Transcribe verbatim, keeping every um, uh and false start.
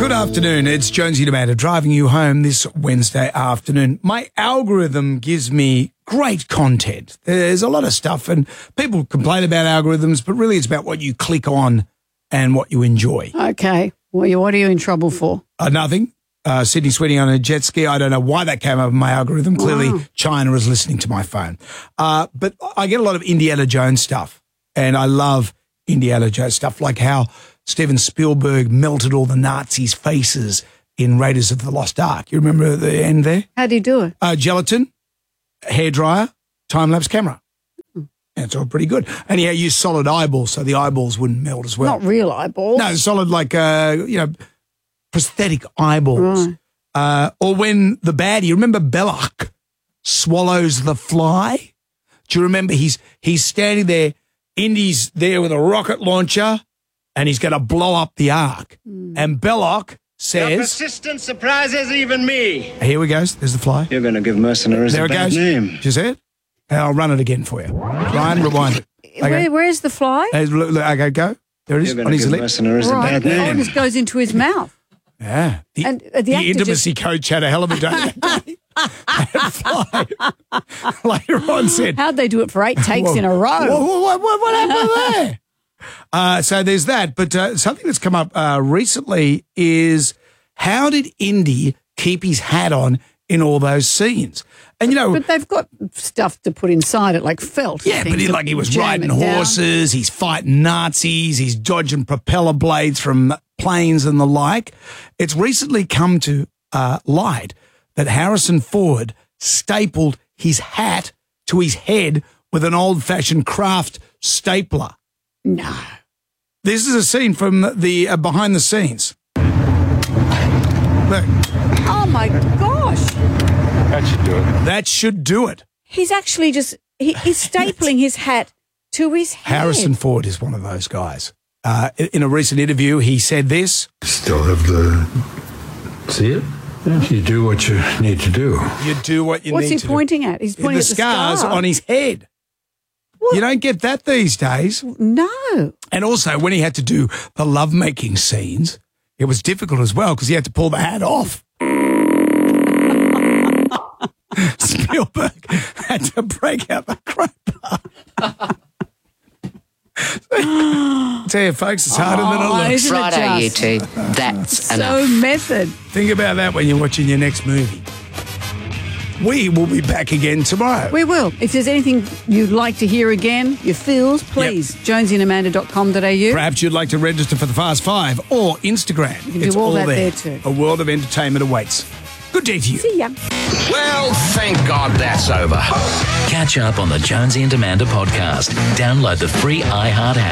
Good afternoon. It's Jonesy and Amanda driving you home this Wednesday afternoon. My algorithm gives me great content. There's a lot of stuff, and people complain about algorithms, but really it's about what you click on and what you enjoy. Okay. Well, you- what are you in trouble for? Uh, nothing. Uh, Sydney Sweeting on a jet ski. I don't know why that came up in my algorithm. Clearly, Wow. China is listening to my phone. Uh, but I get a lot of Indiana Jones stuff, and I love Indiana Jones stuff, like how Steven Spielberg melted all the Nazis' faces in Raiders of the Lost Ark. You remember the end there? How do you do it? Uh, gelatin, hairdryer, time-lapse camera. And it's all pretty good. And he used solid eyeballs so the eyeballs wouldn't melt as well. Not real eyeballs. No, solid like, uh, you know, prosthetic eyeballs. Right. Uh, or when the baddie, remember Belloc swallows the fly? Do you remember he's he's standing there, Indy's there with a rocket launcher, and he's going to blow up the Ark. Mm. And Belloc Your says, persistence surprises even me. here we go, there's the fly. You're going to give mercenaries There a it bad goes. name. Did you see it? And I'll run it again for you. Ryan, rewind it. Okay. Where, where's the fly? Hey, look, look, okay, go. There it is You're on going to his give lip. mercenaries Right. a bad Oh, name. this goes into his mouth. Yeah. The, And, uh, the the actor intimacy coach had a hell of a day that day. That fly later on said, How'd they do it for eight takes Whoa. in a row? What, what, what, what happened there? Uh, so there's that. But uh, something that's come up uh, recently is how did Indy keep his hat on in all those scenes? And, you know, But they've got stuff to put inside it, like felt. yeah, things but he, to like he was jam riding it down. horses, he's fighting Nazis, he's dodging propeller blades from planes and the like. It's recently come to uh, light that Harrison Ford stapled his hat to his head with an old-fashioned craft stapler. No. This is a scene from the uh, behind the scenes. Look, Oh, my gosh. That should do it. that should do it. He's actually just, he, he's stapling his hat to his head. Harrison Ford is one of those guys. Uh, in a recent interview, he said this. Still have the... See it? You do what you need to do. You do what you What's need he to pointing at? He's do. pointing The at the scars scar. on his head. You don't get that these days. No. And also, when he had to do the lovemaking scenes, it was difficult as well because he had to pull the hat off. Spielberg had to break out the crowbar. Tell you, folks, it's harder than it Oh, looks. isn't it Righto, you just? two. That's enough. So method. Think about that when you're watching your next movie. We will be back again tomorrow. We will. If there's anything you'd like to hear again, your feels, please, jonesy and amanda dot com dot a u. Perhaps you'd like to register for the Fast Five or Instagram. can It's do all all that there. there too. A world of entertainment awaits. Good day to you. See ya. Well, thank God that's over. Catch up on the Jonesy and Amanda podcast. Download the free iHeart app.